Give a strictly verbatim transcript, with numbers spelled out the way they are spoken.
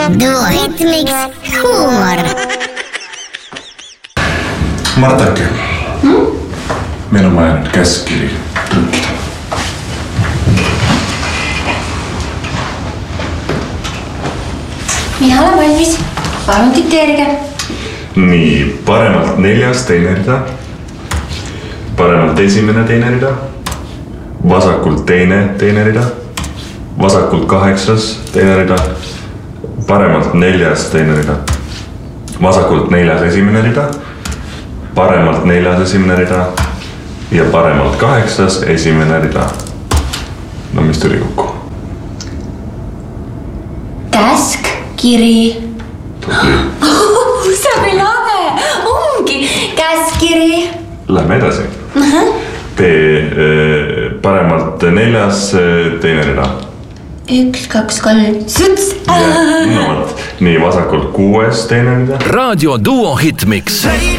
Duo Hitmix huumor. Martake, hmm? Meil on vaja nüüd käskiri tõlkida. Mina olen valmis. Palun dikteerige. Nii, paremalt neljas teine rida. Paremalt esimene teine rida. Vasakult teine teine rida. Vasakult kaheksas teine rida. Paremalt neljas teine rida. Vasakult neljas esimene rida. Paremalt neljas esimene rida. Ja paremalt kaheksas esimene rida. No mis tuli kokku? Käsk, kiri. Tuli. See on meil lahe. Ongi käskiri. Lähme edasi. Uh-huh. Tee paremalt neljas teine rida. Üks, kaks, kolm, süts. Ja, no, nii vasakult kuues teine rida. Radio Duo Hitmix.